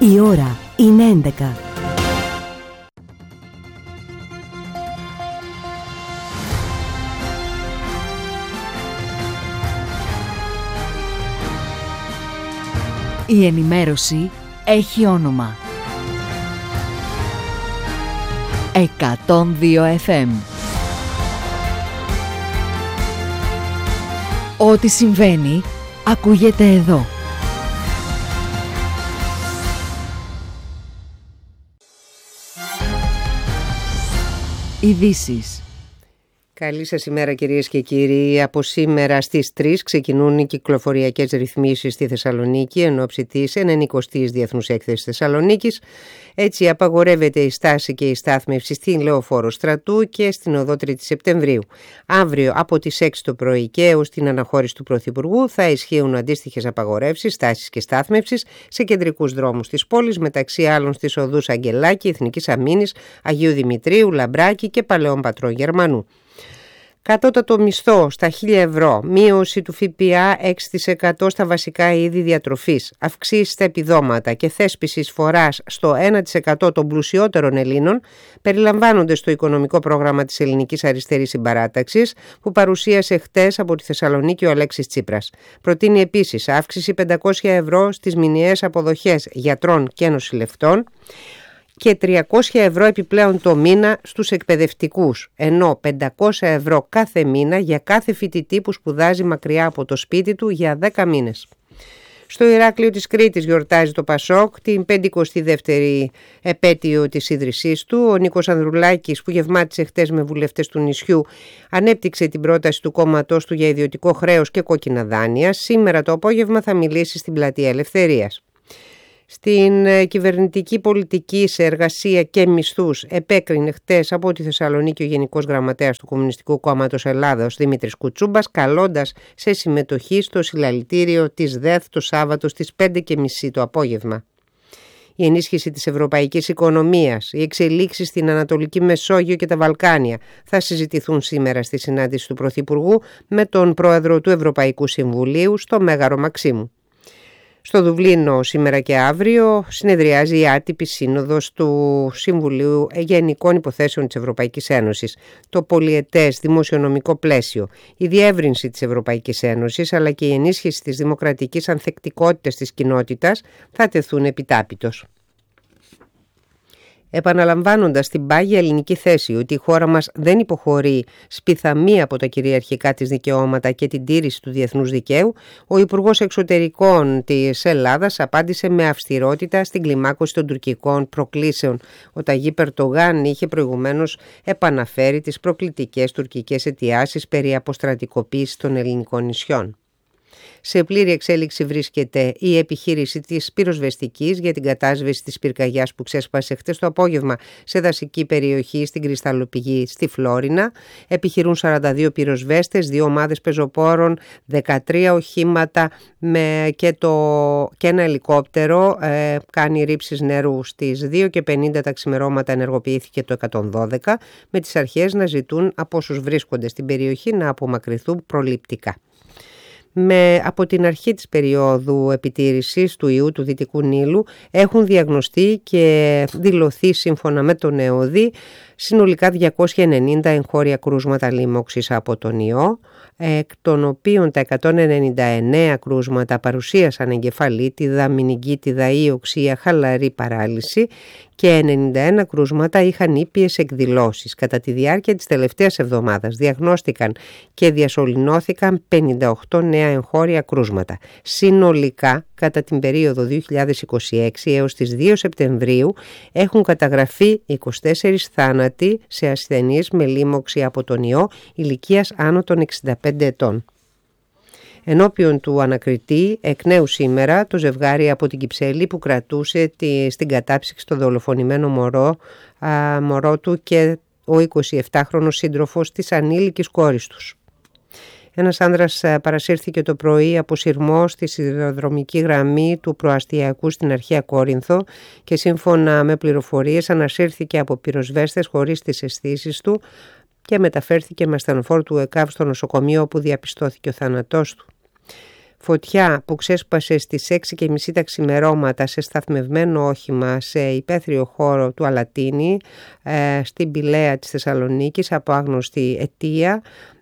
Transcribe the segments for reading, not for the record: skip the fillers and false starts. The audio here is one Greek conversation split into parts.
Η ώρα είναι 11. Η ενημέρωση έχει όνομα. 102 FM. Ό,τι συμβαίνει, ακούγεται εδώ. Ειδήσεις. Καλή σας ημέρα κυρίες και κύριοι. Από σήμερα στις 3 ξεκινούν οι κυκλοφοριακές ρυθμίσεις στη Θεσσαλονίκη εν ώψη της 90ης Διεθνούς Έκθεσης Θεσσαλονίκης. Έτσι απαγορεύεται η στάση και η στάθμευση στην Λεωφόρο Στρατού και στην Οδό 3η Σεπτεμβρίου. Αύριο από τις 6 το πρωί και έως την αναχώρηση του Πρωθυπουργού θα ισχύουν αντίστοιχες απαγορεύσεις στάσης και στάθμευσης σε κεντρικούς δρόμους της πόλης, μεταξύ άλλων στις οδούς Αγγελάκη, Εθνικής Αμήνης, Αγίου Δημητρίου, Λαμπράκη και Παλαιών Πατρών Γερμανού. Κατώτατο μισθό στα 1.000 ευρώ, μείωση του ΦΠΑ 6% στα βασικά είδη διατροφής, αυξήσεις στα επιδόματα και θέσπιση εισφοράς στο 1% των πλουσιότερων Ελλήνων περιλαμβάνονται στο οικονομικό πρόγραμμα της Ελληνικής Αριστερής Συμπαράταξης που παρουσίασε χτες από τη Θεσσαλονίκη ο Αλέξης Τσίπρας. Προτείνει επίσης αύξηση 500 ευρώ στις μηνιαίες αποδοχές γιατρών και νοσηλευτών και 300 ευρώ επιπλέον το μήνα στους εκπαιδευτικούς, ενώ 500 ευρώ κάθε μήνα για κάθε φοιτητή που σπουδάζει μακριά από το σπίτι του για 10 μήνες. Στο Ηράκλειο της Κρήτης γιορτάζει το Πασόκ την 52η επέτειο της ίδρυσής του. Ο Νίκος Ανδρουλάκης, που γευμάτισε χτες με βουλευτές του νησιού, ανέπτυξε την πρόταση του κόμματός του για ιδιωτικό χρέος και κόκκινα δάνεια. Σήμερα το απόγευμα θα μιλήσει στην Πλατεία Ελευθερίας. Στην κυβερνητική πολιτική σε εργασία και μισθούς επέκρινε χτες από τη Θεσσαλονίκη ο Γενικός Γραμματέας του Κομμουνιστικού Κόμματος Ελλάδος Δημήτρης Κουτσούμπας, καλώντας σε συμμετοχή στο συλλαλητήριο της ΔΕΘ το Σάββατο στις 5:30 το απόγευμα. Η ενίσχυση της ευρωπαϊκής οικονομίας, οι εξελίξεις στην Ανατολική Μεσόγειο και τα Βαλκάνια θα συζητηθούν σήμερα στη συνάντηση του Πρωθυπουργού με τον Πρόεδρο του Ευρωπαϊκού Συμβουλίου στο Μέγαρο Μαξίμου. Στο Δουβλίνο σήμερα και αύριο συνεδριάζει η άτυπη σύνοδος του Συμβουλίου Γενικών Υποθέσεων της Ευρωπαϊκής Ένωσης. Το πολυετές δημοσιονομικό πλαίσιο, η διεύρυνση της Ευρωπαϊκής Ένωσης αλλά και η ενίσχυση της δημοκρατικής ανθεκτικότητας της κοινότητας θα τεθούν επιτάπητος. Επαναλαμβάνοντας την πάγια ελληνική θέση ότι η χώρα μας δεν υποχωρεί σπιθαμί από τα κυριαρχικά της δικαιώματα και την τήρηση του διεθνούς δικαίου, ο Υπουργός Εξωτερικών της Ελλάδας απάντησε με αυστηρότητα στην κλιμάκωση των τουρκικών προκλήσεων. Ο Ταγίπ Ερντογάν είχε προηγουμένως επαναφέρει τις προκλητικές τουρκικές αιτιάσεις περί αποστρατικοποίησης των ελληνικών νησιών. Σε πλήρη εξέλιξη βρίσκεται η επιχείρηση της πυροσβεστικής για την κατάσβεση της πυρκαγιάς που ξέσπασε χτες το απόγευμα σε δασική περιοχή στην Κρυσταλλοπηγή στη Φλόρινα. Επιχειρούν 42 πυροσβέστες, 2 ομάδες πεζοπόρων, 13 οχήματα και ένα ελικόπτερο κάνει ρήψεις νερού. Στις 2:50 τα ξημερώματα ενεργοποιήθηκε το 112 με τις αρχές να ζητούν από όσους βρίσκονται στην περιοχή να απομακρυνθούν προληπτικά. Από την αρχή της περίοδου επιτήρησης του ιού του Δυτικού Νείλου έχουν διαγνωστεί και δηλωθεί σύμφωνα με τον ΕΟΔΗ συνολικά 290 εγχώρια κρούσματα λίμωξης από τον ιό, εκ των οποίων τα 199 κρούσματα παρουσίασαν εγκεφαλίτιδα, μηνυγκίτιδα ή οξεία χαλαρή παράλυση και 91 κρούσματα είχαν ήπιες εκδηλώσεις. Κατά τη διάρκεια της τελευταίας εβδομάδας διαγνώστηκαν και διασωληνώθηκαν 58 νέα εγχώρια κρούσματα. Συνολικά, κατά την περίοδο 2026 έως τις 2 Σεπτεμβρίου έχουν καταγραφεί 24 θάνατοι σε ασθενείς με λίμωξη από τον ιό ηλικίας άνω των 65 ετών. Ενώπιον του ανακριτή, εκ νέου σήμερα, το ζευγάρι από την Κυψέλη που κρατούσε στην κατάψυξη το δολοφονημένο μωρό του και ο 27χρονος σύντροφος της ανήλικης κόρης τους. Ένας άνδρας παρασύρθηκε το πρωί από σειρμό στη σιδηροδρομική γραμμή του προαστιακού στην αρχαία Κόρινθο και σύμφωνα με πληροφορίες ανασύρθηκε από πυροσβέστες χωρίς τις αισθήσεις του και μεταφέρθηκε με ασθενοφόρο του ΕΚΑΒ στο νοσοκομείο όπου διαπιστώθηκε ο θάνατός του. Φωτιά που ξέσπασε στις 6:30 τα ξημερώματα σε σταθμευμένο όχημα σε υπαίθριο χώρο του Αλατίνη, στην Πηλαία της Θεσσαλονίκης, από άγνωστη αιτία.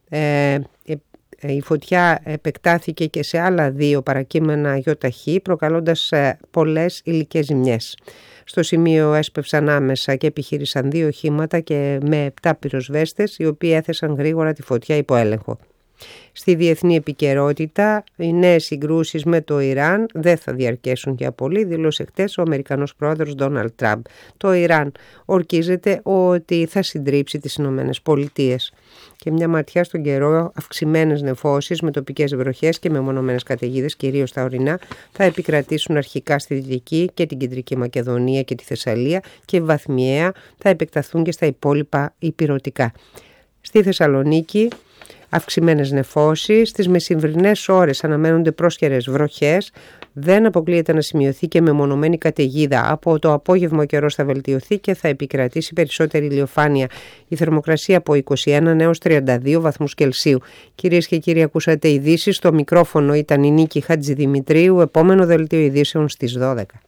Η φωτιά επεκτάθηκε και σε άλλα 2 παρακείμενα ΙΧ, προκαλώντας πολλές υλικές ζημιές. Στο σημείο έσπευσαν άμεσα και επιχείρησαν 2 οχήματα και με 7 πυροσβέστες, οι οποίοι έθεσαν γρήγορα τη φωτιά υπό έλεγχο. Στη διεθνή επικαιρότητα, οι νέες συγκρούσεις με το Ιράν δεν θα διαρκέσουν για πολύ, δήλωσε χτες ο Αμερικανός πρόεδρος Ντόναλντ Τραμπ. Το Ιράν ορκίζεται ότι θα συντρίψει τις Ηνωμένες Πολιτείες. Και μια ματιά στον καιρό, αυξημένες νεφώσεις με τοπικές βροχές και μεμονωμένες καταιγίδες, κυρίως στα ορεινά, θα επικρατήσουν αρχικά στη Δυτική και την Κεντρική Μακεδονία και τη Θεσσαλία και βαθμιαία θα επεκταθούν και στα υπόλοιπα ηπειρωτικά. Στη Θεσσαλονίκη, αυξημένες νεφώσεις, στις μεσημβρινές ώρες αναμένονται πρόσχερες βροχές, δεν αποκλείεται να σημειωθεί και μεμονωμένη καταιγίδα. Από το απόγευμα ο καιρός θα βελτιωθεί και θα επικρατήσει περισσότερη ηλιοφάνεια. Η θερμοκρασία από 21 έως 32 βαθμούς Κελσίου. Κυρίες και κύριοι, ακούσατε ειδήσεις. Στο μικρόφωνο ήταν η Νίκη Χατζηδημητρίου. Επόμενο δελτίο ειδήσεων στις 12.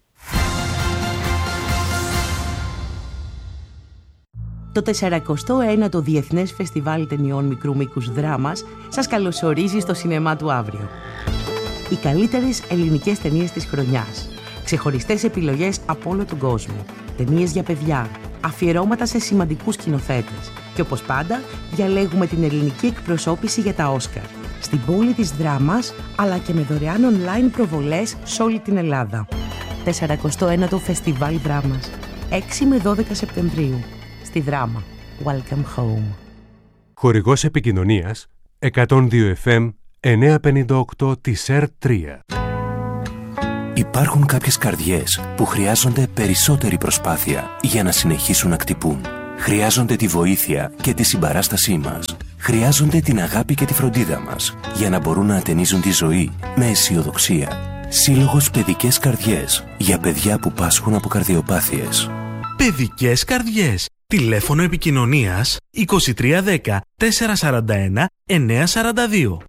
Το 49ο Διεθνές Φεστιβάλ Ταινιών Μικρού Μήκους Δράμας σας καλωσορίζει στο σινεμά του αύριο. Οι καλύτερες ελληνικές ταινίες της χρονιάς. Ξεχωριστές επιλογές από όλο τον κόσμο. Ταινίες για παιδιά. Αφιερώματα σε σημαντικούς σκηνοθέτες. Και όπως πάντα, διαλέγουμε την ελληνική εκπροσώπηση για τα Όσκαρ. Στην πόλη της Δράμας, αλλά και με δωρεάν online προβολές σε όλη την Ελλάδα. 49ο Φεστιβάλ Δράμας. 6 με 12 Σεπτεμβρίου. Στη Δράμα. Welcome home. Χορηγός επικοινωνίας 102 FM 958 της ΕΡΤ3. Υπάρχουν κάποιες καρδιές που χρειάζονται περισσότερη προσπάθεια για να συνεχίσουν να χτυπούν. Χρειάζονται τη βοήθεια και τη συμπαράστασή μας. Χρειάζονται την αγάπη και τη φροντίδα μας για να μπορούν να ατενίζουν τη ζωή με αισιοδοξία. Σύλλογος Παιδικές Καρδιές για παιδιά που πάσχουν από καρδιοπάθειες. Παιδικές Καρδιές. Τηλέφωνο επικοινωνίας 2310 441 942.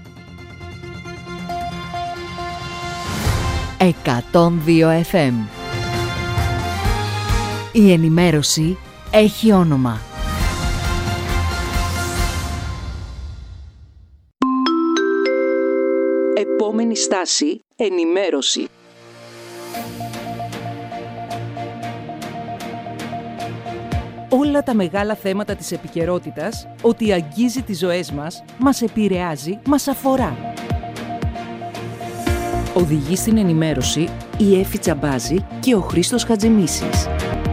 102 FM. Η ενημέρωση έχει όνομα. Επόμενη στάση, ενημέρωση. Όλα τα μεγάλα θέματα της επικαιρότητας, ότι αγγίζει τις ζωές μας επηρεάζει, μας αφορά. Οδηγεί στην ενημέρωση η Έφη Τσαμπάζη και ο Χρήστος Χατζημίσης.